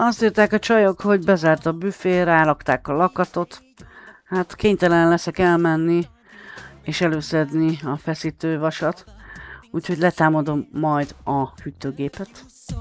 Azt írták a csajok, hogy bezárt a büfé, rálakták a lakatot. Hát kénytelen leszek elmenni és előszedni a feszítővasat. Úgyhogy letámadom majd a hűtőgépet.